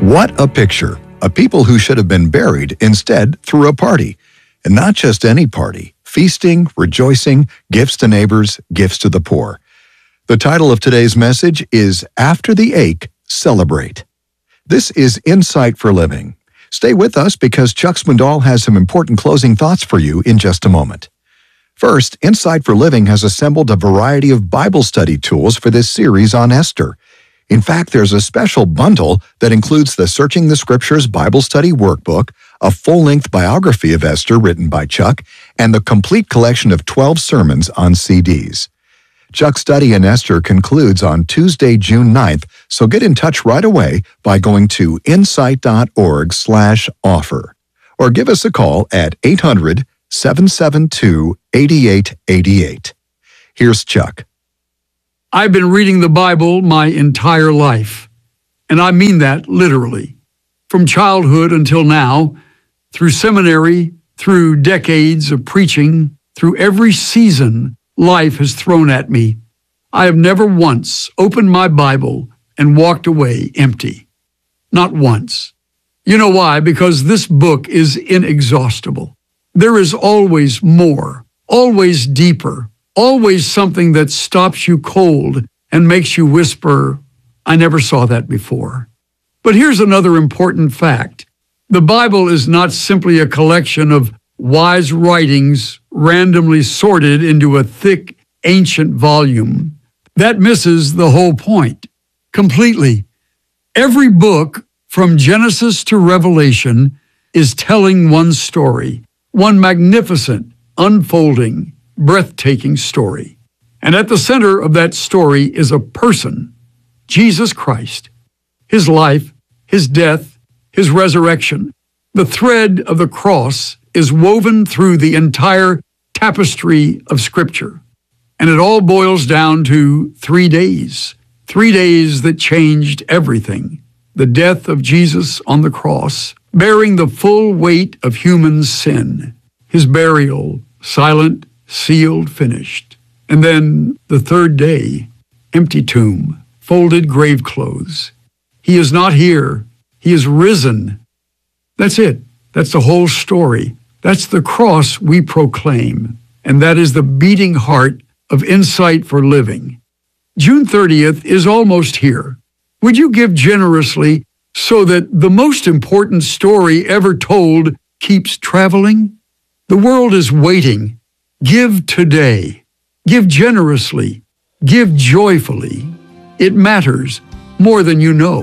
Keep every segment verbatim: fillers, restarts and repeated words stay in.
What a picture. A people who should have been buried instead threw a party. And not just any party. Feasting, rejoicing, gifts to neighbors, gifts to the poor. The title of today's message is After the Ache, Celebrate. This is Insight for Living. Stay with us because Chuck Swindoll has some important closing thoughts for you in just a moment. First, Insight for Living has assembled a variety of Bible study tools for this series on Esther. In fact, there's a special bundle that includes the Searching the Scriptures Bible Study Workbook, a full-length biography of Esther written by Chuck, and the complete collection of twelve sermons on C Ds. Chuck's study in Esther concludes on Tuesday, June ninth, so get in touch right away by going to insight.org slash offer. Or give us a call at eight hundred, seven seven two, eight eight eight eight. Here's Chuck. I've been reading the Bible my entire life, and I mean that literally. From childhood until now, through seminary, through decades of preaching, through every season life has thrown at me, I have never once opened my Bible and walked away empty. Not once. You know why? Because this book is inexhaustible. There is always more, always deeper, always something that stops you cold and makes you whisper, I never saw that before. But here's another important fact. The Bible is not simply a collection of wise writings randomly sorted into a thick, ancient volume. That misses the whole point completely. Every book, from Genesis to Revelation, is telling one story, one magnificent, unfolding, breathtaking story. And at the center of that story is a person, Jesus Christ. His life, his death, his resurrection. The thread of the cross is woven through the entire tapestry of Scripture. And it all boils down to three days. Three days that changed everything. The death of Jesus on the cross, bearing the full weight of human sin. His burial, silent, sealed, finished. And then the third day, empty tomb, folded grave clothes. He is not here. He is risen. That's it. That's the whole story. That's the cross we proclaim. And that is the beating heart of Insight for Living. June thirtieth is almost here. Would you give generously so that the most important story ever told keeps traveling? The world is waiting. Give today. Give generously. Give joyfully. It matters more than you know.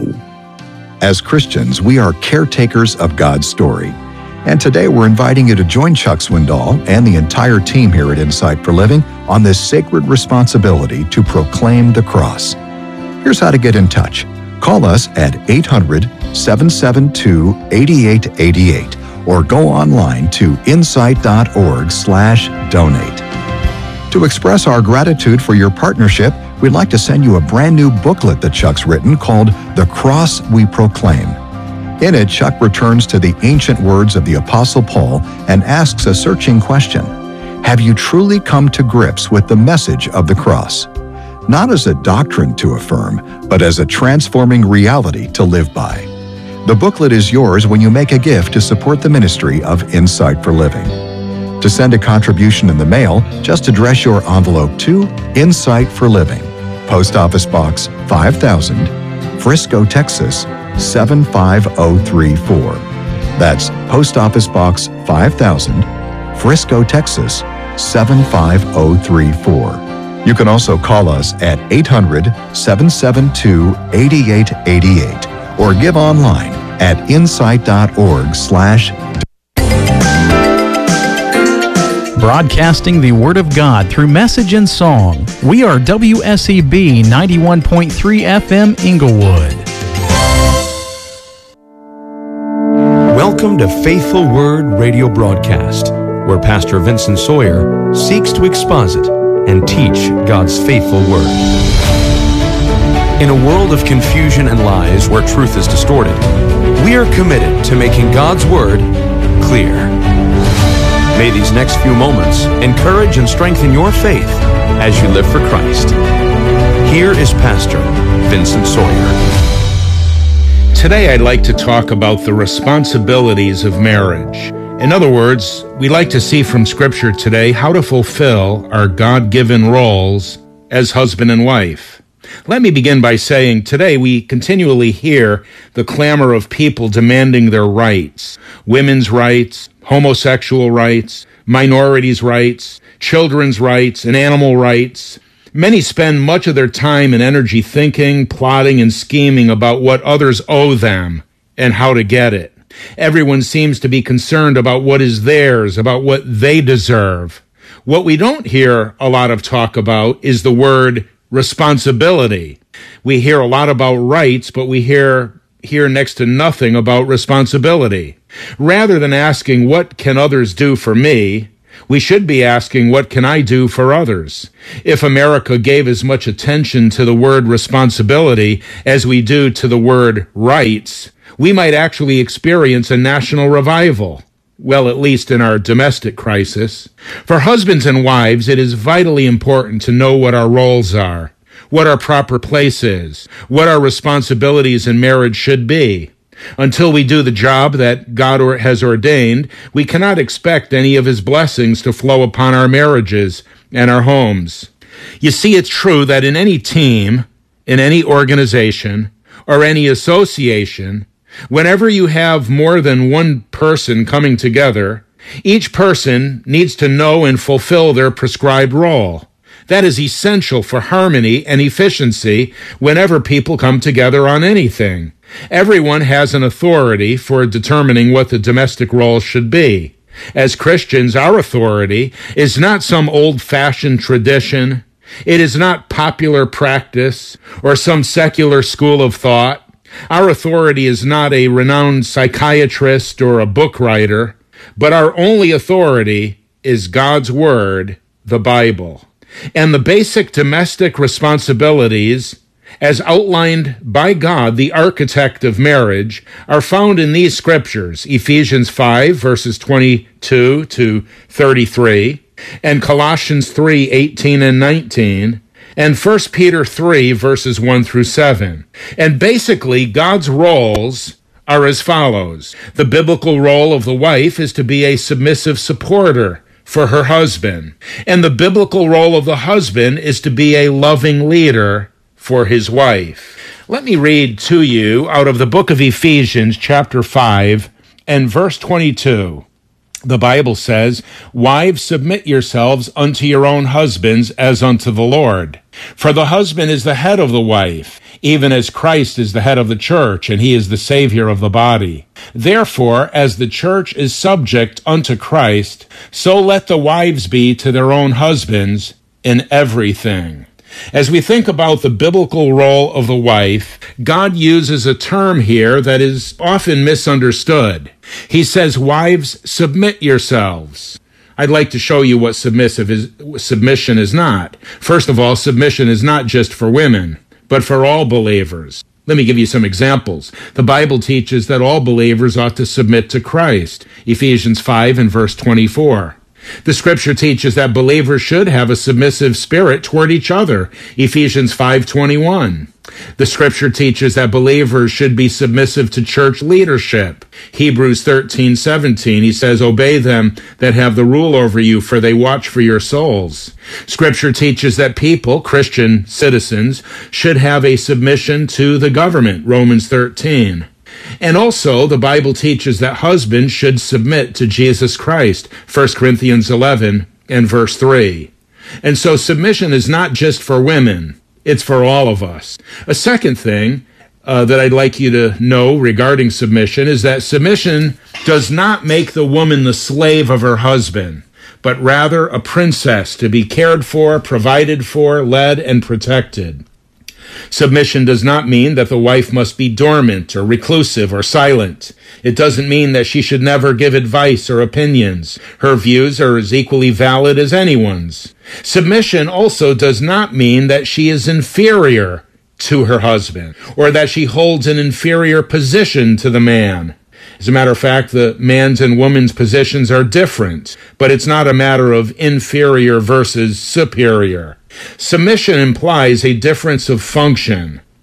As Christians, we are caretakers of God's story. And today we're inviting you to join Chuck Swindoll and the entire team here at Insight for Living on this sacred responsibility to proclaim the cross. Here's how to get in touch. Call us at eight hundred, seven seven two, eight eight eight eight or go online to insight.org slash donate. To express our gratitude for your partnership, we'd like to send you a brand new booklet that Chuck's written called The Cross We Proclaim. In it, Chuck returns to the ancient words of the Apostle Paul and asks a searching question. Have you truly come to grips with the message of the cross? Not as a doctrine to affirm, but as a transforming reality to live by. The booklet is yours when you make a gift to support the ministry of Insight for Living. To send a contribution in the mail, just address your envelope to Insight for Living, Post Office Box five thousand, Frisco, Texas seven five zero three four. That's Post Office Box five thousand, Frisco, Texas seven five zero three four. You can also call us at eight hundred, seven seven two, eight eight eight eight or give online at insight.org slash Broadcasting the Word of God through message and song. We are W S E B ninety-one point three F M Inglewood. Welcome to Faithful Word Radio Broadcast, where Pastor Vincent Sawyer seeks to exposit and teach God's faithful Word. In a world of confusion and lies where truth is distorted, we are committed to making God's Word clear. May these next few moments encourage and strengthen your faith as you live for Christ. Here is Pastor Vincent Sawyer. Today I'd like to talk about the responsibilities of marriage. In other words, we like to see from Scripture today how to fulfill our God-given roles as husband and wife. Let me begin by saying today we continually hear the clamor of people demanding their rights, women's rights, homosexual rights, minorities' rights, children's rights, and animal rights. Many spend much of their time and energy thinking, plotting, and scheming about what others owe them and how to get it. Everyone seems to be concerned about what is theirs, about what they deserve. What we don't hear a lot of talk about is the word responsibility. We hear a lot about rights, but we hear hear next to nothing about responsibility. Rather than asking, what can others do for me, we should be asking, what can I do for others? If America gave as much attention to the word responsibility as we do to the word rights, we might actually experience a national revival. Well, at least in our domestic crisis. For husbands and wives, it is vitally important to know what our roles are, what our proper place is, what our responsibilities in marriage should be. Until we do the job that God has ordained, we cannot expect any of His blessings to flow upon our marriages and our homes. You see, it's true that in any team, in any organization, or any association, whenever you have more than one person coming together, each person needs to know and fulfill their prescribed role. That is essential for harmony and efficiency whenever people come together on anything. Everyone has an authority for determining what the domestic role should be. As Christians, our authority is not some old-fashioned tradition. It is not popular practice or some secular school of thought. Our authority is not a renowned psychiatrist or a book writer, but our only authority is God's Word, the Bible. And the basic domestic responsibilities, as outlined by God, the architect of marriage, are found in these scriptures, Ephesians five, verses twenty-two to thirty-three, and Colossians three, eighteen and nineteen, and First Peter three, verses one through seven. And basically, God's roles are as follows. The biblical role of the wife is to be a submissive supporter for her husband. And the biblical role of the husband is to be a loving leader for his wife. Let me read to you out of the book of Ephesians, chapter five, and verse twenty-two. The Bible says, "Wives, submit yourselves unto your own husbands as unto the Lord. For the husband is the head of the wife, even as Christ is the head of the church, and he is the Savior of the body. Therefore, as the church is subject unto Christ, so let the wives be to their own husbands in everything." As we think about the biblical role of the wife, God uses a term here that is often misunderstood. He says, "Wives, submit yourselves." I'd like to show you what submissive is, submission is not. First of all, submission is not just for women, but for all believers. Let me give you some examples. The Bible teaches that all believers ought to submit to Christ. Ephesians five and verse twenty-four. The scripture teaches that believers should have a submissive spirit toward each other. Ephesians five twenty-one. The scripture teaches that believers should be submissive to church leadership. Hebrews thirteen seventeen. He says, "Obey them that have the rule over you, for they watch for your souls." Scripture teaches that people, Christian citizens, should have a submission to the government. Romans thirteen. And also, the Bible teaches that husbands should submit to Jesus Christ, First Corinthians eleven and verse three. And so submission is not just for women, it's for all of us. A second thing uh, that I'd like you to know regarding submission is that submission does not make the woman the slave of her husband, but rather a princess to be cared for, provided for, led, and protected. Submission does not mean that the wife must be dormant or reclusive or silent. It doesn't mean that she should never give advice or opinions. Her views are as equally valid as anyone's. Submission also does not mean that she is inferior to her husband or that she holds an inferior position to the man. As a matter of fact, the man's and woman's positions are different, but it's not a matter of inferior versus superior. Submission implies a difference of function,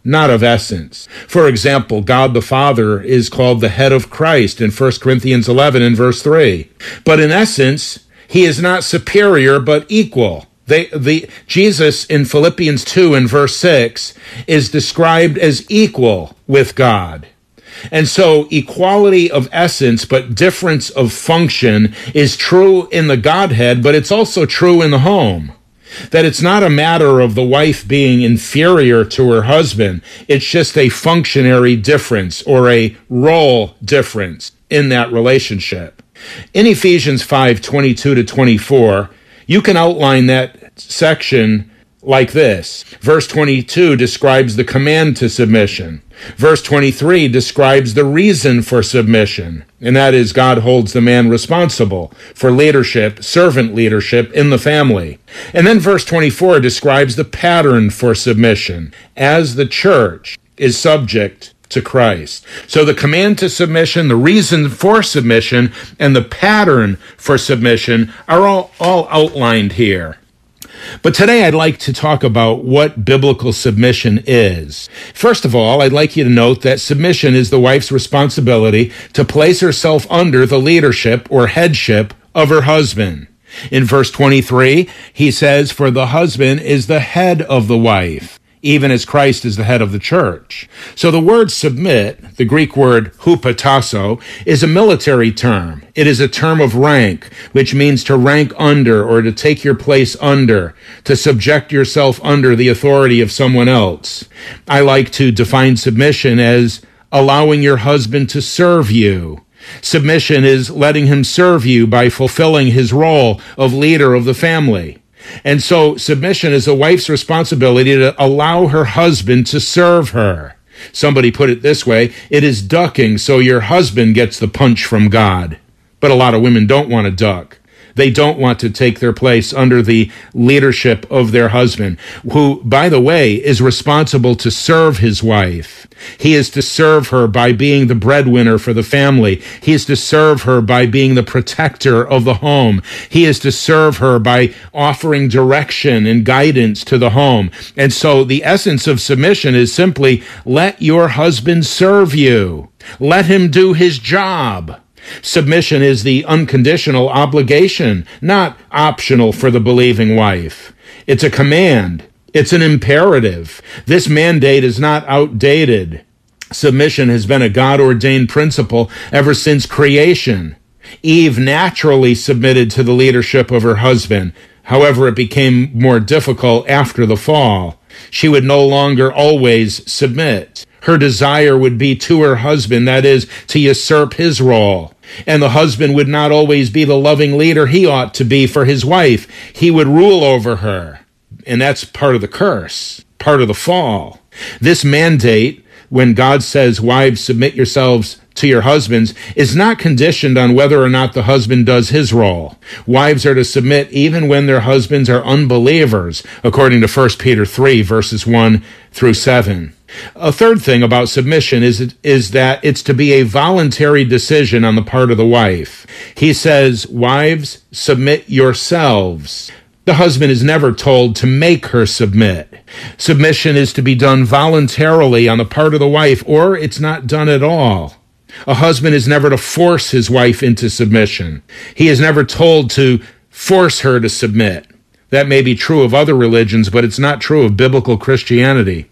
not of essence. For example, God the Father is called the head of Christ in First Corinthians eleven and verse three. But in essence, he is not superior, but equal. They, the, Jesus in Philippians two and verse six is described as equal with God. And so equality of essence, but difference of function is true in the Godhead, but it's also true in the home. That it's not a matter of the wife being inferior to her husband. It's just a functionary difference or a role difference in that relationship. In Ephesians five, twenty-two to twenty-four, you can outline that section like this. Verse twenty-two describes the command to submission. Verse twenty-three describes the reason for submission, and that is God holds the man responsible for leadership, servant leadership in the family. And then verse twenty-four describes the pattern for submission, as the church is subject to Christ. So the command to submission, the reason for submission, and the pattern for submission are all, all outlined here. But today I'd like to talk about what biblical submission is. First of all, I'd like you to note that submission is the wife's responsibility to place herself under the leadership or headship of her husband. In verse twenty-three, he says, "For the husband is the head of the wife, even as Christ is the head of the church." So the word submit, the Greek word hupotasso, is a military term. It is a term of rank, which means to rank under or to take your place under, to subject yourself under the authority of someone else. I like to define submission as allowing your husband to serve you. Submission is letting him serve you by fulfilling his role of leader of the family. And so submission is a wife's responsibility to allow her husband to serve her. Somebody put it this way: it is ducking so your husband gets the punch from God. But a lot of women don't want to duck. They don't want to take their place under the leadership of their husband, who, by the way, is responsible to serve his wife. He is to serve her by being the breadwinner for the family. He is to serve her by being the protector of the home. He is to serve her by offering direction and guidance to the home. And so the essence of submission is simply let your husband serve you. Let him do his job. Submission is the unconditional obligation, not optional for the believing wife. It's a command. It's an imperative. This mandate is not outdated. Submission has been a God-ordained principle ever since creation. Eve naturally submitted to the leadership of her husband. However, it became more difficult after the fall. She would no longer always submit. Her desire would be to her husband, that is, to usurp his role. And the husband would not always be the loving leader he ought to be for his wife. He would rule over her. And that's part of the curse, part of the fall. This mandate, when God says, "Wives, submit yourselves to your husbands," is not conditioned on whether or not the husband does his role. Wives are to submit even when their husbands are unbelievers, according to First Peter three, verses one through seven. A third thing about submission is, is that it's to be a voluntary decision on the part of the wife. He says, "Wives, submit yourselves." The husband is never told to make her submit. Submission is to be done voluntarily on the part of the wife, or it's not done at all. A husband is never to force his wife into submission. He is never told to force her to submit. That may be true of other religions, but it's not true of biblical Christianity.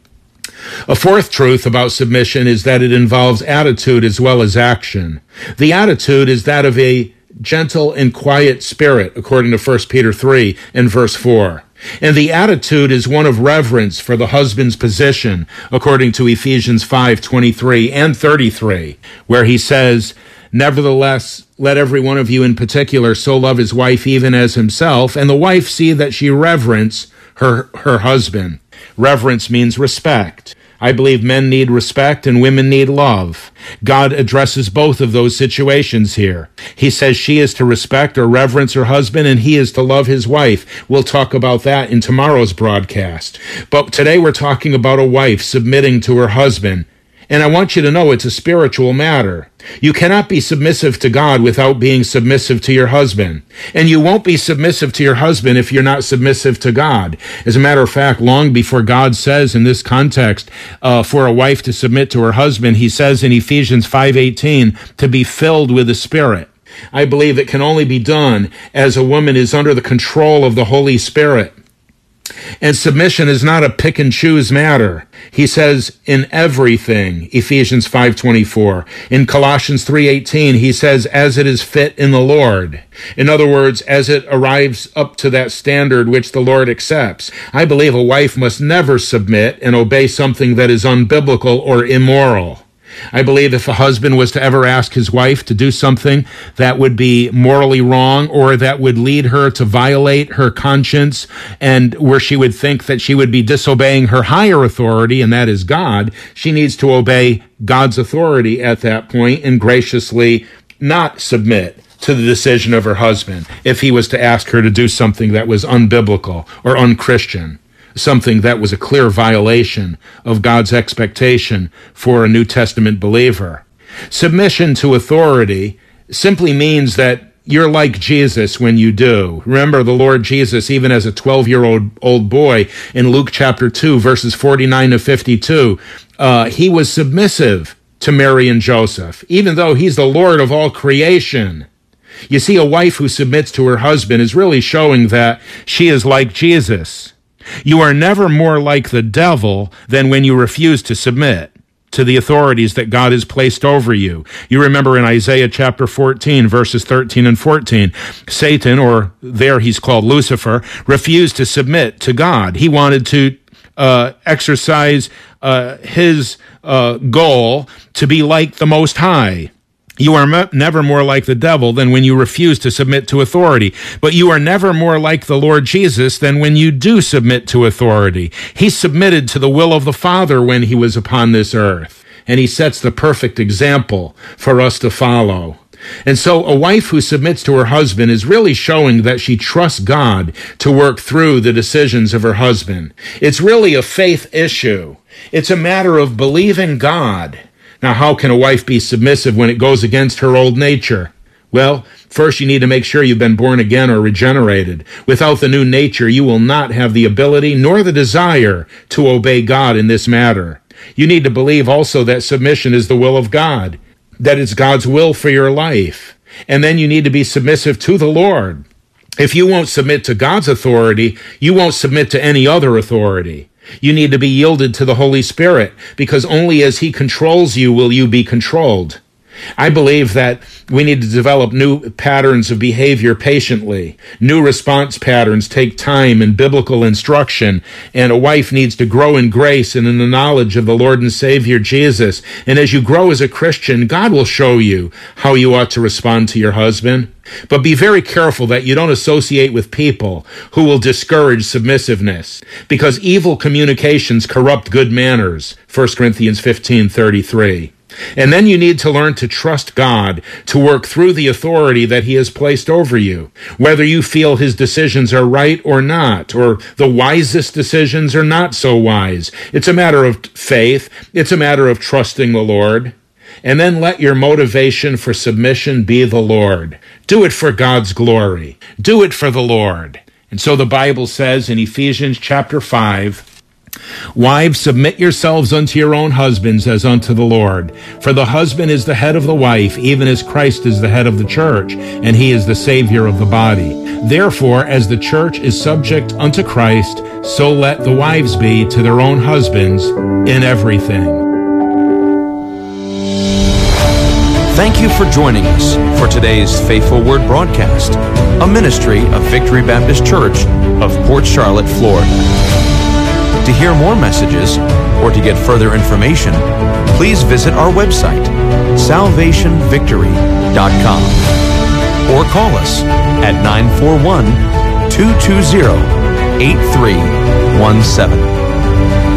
A fourth truth about submission is that it involves attitude as well as action. The attitude is that of a gentle and quiet spirit, according to First Peter three and verse four. And the attitude is one of reverence for the husband's position, according to Ephesians five, twenty-three and thirty-three, where he says, "Nevertheless, let every one of you in particular so love his wife even as himself, and the wife see that she reverence her, her husband." Reverence means respect. I believe men need respect and women need love. God addresses both of those situations here. He says she is to respect or reverence her husband and he is to love his wife. We'll talk about that in tomorrow's broadcast. But today we're talking about a wife submitting to her husband. And I want you to know it's a spiritual matter. You cannot be submissive to God without being submissive to your husband. And you won't be submissive to your husband if you're not submissive to God. As a matter of fact, long before God says in this context uh, for a wife to submit to her husband, he says in Ephesians five eighteen to be filled with the Spirit. I believe it can only be done as a woman is under the control of the Holy Spirit. And submission is not a pick and choose matter. He says in everything, Ephesians five twenty-four. In Colossians three eighteen, he says, as it is fit in the Lord. In other words, as it arrives up to that standard which the Lord accepts. I believe a wife must never submit and obey something that is unbiblical or immoral. I believe if a husband was to ever ask his wife to do something that would be morally wrong or that would lead her to violate her conscience and where she would think that she would be disobeying her higher authority, and that is God, she needs to obey God's authority at that point and graciously not submit to the decision of her husband if he was to ask her to do something that was unbiblical or unchristian. Something that was a clear violation of God's expectation for a New Testament believer. Submission to authority simply means that you're like Jesus when you do. Remember the Lord Jesus, even as a twelve-year-old old boy, in Luke chapter two, verses forty-nine to fifty-two, uh, he was submissive to Mary and Joseph, even though he's the Lord of all creation. You see, a wife who submits to her husband is really showing that she is like Jesus. You are never more like the devil than when you refuse to submit to the authorities that God has placed over you. You remember in Isaiah chapter fourteen, verses thirteen and fourteen, Satan, or there he's called Lucifer, refused to submit to God. He wanted to uh, exercise uh, his uh, goal to be like the Most High. You are me- never more like the devil than when you refuse to submit to authority. But you are never more like the Lord Jesus than when you do submit to authority. He submitted to the will of the Father when he was upon this earth. And he sets the perfect example for us to follow. And so a wife who submits to her husband is really showing that she trusts God to work through the decisions of her husband. It's really a faith issue. It's a matter of believing God. Now, how can a wife be submissive when it goes against her old nature? Well, first you need to make sure you've been born again or regenerated. Without the new nature, you will not have the ability nor the desire to obey God in this matter. You need to believe also that submission is the will of God, that it's God's will for your life. And then you need to be submissive to the Lord. If you won't submit to God's authority, you won't submit to any other authority. You need to be yielded to the Holy Spirit, because only as He controls you will you be controlled. I believe that we need to develop new patterns of behavior patiently. New response patterns take time and biblical instruction, and a wife needs to grow in grace and in the knowledge of the Lord and Savior Jesus. And as you grow as a Christian, God will show you how you ought to respond to your husband. But be very careful that you don't associate with people who will discourage submissiveness, because evil communications corrupt good manners, First Corinthians fifteen thirty-three. And then you need to learn to trust God to work through the authority that He has placed over you, whether you feel His decisions are right or not, or the wisest decisions are not so wise. It's a matter of faith. It's a matter of trusting the Lord. And then let your motivation for submission be the Lord. Do it for God's glory. Do it for the Lord. And so the Bible says in Ephesians chapter five, wives, submit yourselves unto your own husbands as unto the Lord. For the husband is the head of the wife, even as Christ is the head of the church, and he is the Savior of the body. Therefore, as the church is subject unto Christ, so let the wives be to their own husbands in everything. Thank you for joining us for today's Faithful Word broadcast, a ministry of Victory Baptist Church of Port Charlotte, Florida. To hear more messages or to get further information, please visit our website, salvation victory dot com, or call us at nine four one, two two zero, eight three one seven.